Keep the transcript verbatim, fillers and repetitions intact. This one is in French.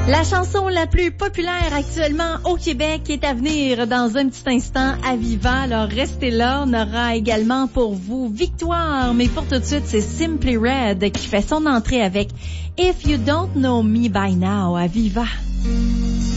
La chanson la plus populaire actuellement au Québec est à venir dans un petit instant à Viva. Alors restez là, on aura également pour vous Victoire. Mais pour tout de suite, c'est Simply Red qui fait son entrée avec If You Don't Know Me By Now à Viva.